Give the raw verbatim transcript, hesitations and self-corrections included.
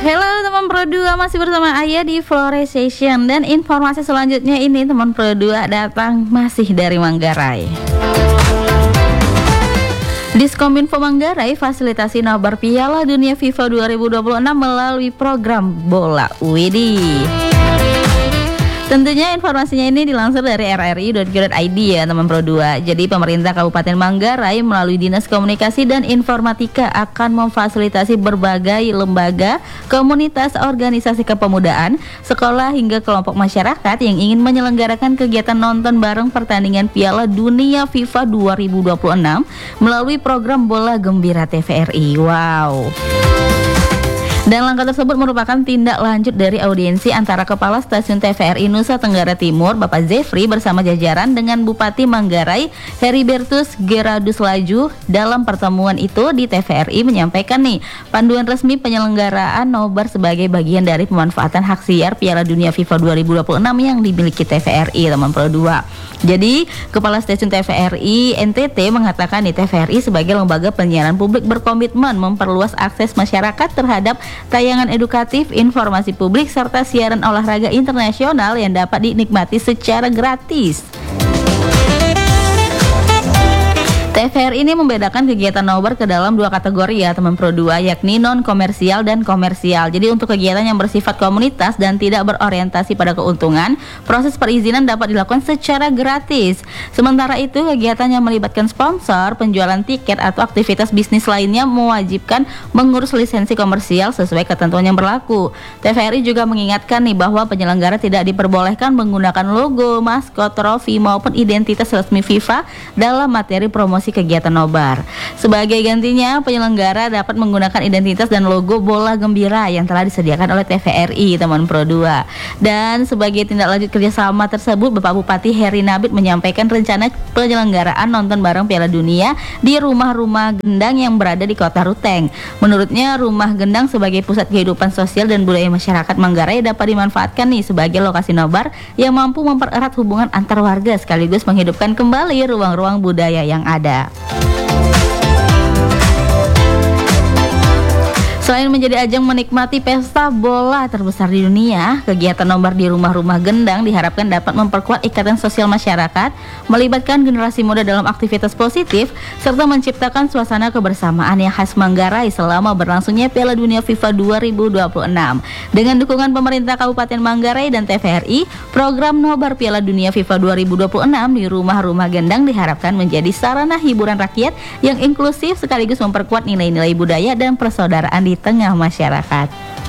Halo teman Pro dua, masih bersama Ayah di Flores Session. Dan informasi selanjutnya ini teman Pro dua datang masih dari Manggarai. Diskominfo Manggarai fasilitasi nobar Piala Dunia FIFA dua ribu dua puluh enam melalui program Bola Widih. Tentunya informasinya ini dilansir dari r r i dot go dot i d ya teman Pro dua. Jadi pemerintah Kabupaten Manggarai melalui Dinas Komunikasi dan Informatika akan memfasilitasi berbagai lembaga, komunitas, organisasi kepemudaan, sekolah hingga kelompok masyarakat yang ingin menyelenggarakan kegiatan nonton bareng pertandingan Piala Dunia FIFA dua ribu dua puluh enam melalui program Bola Gembira T V R I. Wow. Dan langkah tersebut merupakan tindak lanjut dari audiensi antara Kepala Stasiun T V R I Nusa Tenggara Timur, Bapak Zefri, bersama jajaran dengan Bupati Manggarai, Heribertus Geradus Laju. Dalam pertemuan itu di T V R I menyampaikan nih, panduan resmi penyelenggaraan nobar sebagai bagian dari pemanfaatan hak siar Piala Dunia FIFA dua ribu dua puluh enam yang dimiliki T V R I, teman Pro dua. Jadi, Kepala Stasiun T V R I N T T mengatakan di T V R I sebagai lembaga penyiaran publik berkomitmen memperluas akses masyarakat terhadap tayangan edukatif, informasi publik, serta siaran olahraga internasional yang dapat dinikmati secara gratis. T V R I ini membedakan kegiatan nobar ke dalam dua kategori ya teman Pro dua, yakni non-komersial dan komersial. Jadi untuk kegiatan yang bersifat komunitas dan tidak berorientasi pada keuntungan, proses perizinan dapat dilakukan secara gratis. Sementara itu kegiatan yang melibatkan sponsor, penjualan tiket atau aktivitas bisnis lainnya mewajibkan mengurus lisensi komersial sesuai ketentuan yang berlaku. T V R I juga mengingatkan nih bahwa penyelenggara tidak diperbolehkan menggunakan logo, maskot, trofi maupun identitas resmi FIFA dalam materi promosi kegiatan nobar. Sebagai gantinya, penyelenggara dapat menggunakan identitas dan logo Bola Gembira yang telah disediakan oleh T V R I, teman Pro dua. Dan sebagai tindak lanjut kerjasama tersebut, Bapak Bupati Heri Nabit menyampaikan rencana penyelenggaraan nonton bareng Piala Dunia di rumah-rumah gendang yang berada di Kota Ruteng. Menurutnya, rumah gendang sebagai pusat kehidupan sosial dan budaya masyarakat Manggarai dapat dimanfaatkan nih sebagai lokasi nobar yang mampu mempererat hubungan antar warga sekaligus menghidupkan kembali ruang-ruang budaya yang ada. Selain menjadi ajang menikmati pesta bola terbesar di dunia, kegiatan nobar di rumah-rumah gendang diharapkan dapat memperkuat ikatan sosial masyarakat, melibatkan generasi muda dalam aktivitas positif, serta menciptakan suasana kebersamaan yang khas Manggarai selama berlangsungnya Piala Dunia FIFA dua ribu dua puluh enam. Dengan dukungan pemerintah Kabupaten Manggarai dan T V R I, program nobar Piala Dunia FIFA dua ribu dua puluh enam di rumah-rumah gendang diharapkan menjadi sarana hiburan rakyat yang inklusif sekaligus memperkuat nilai-nilai budaya dan persaudaraan di tengah masyarakat.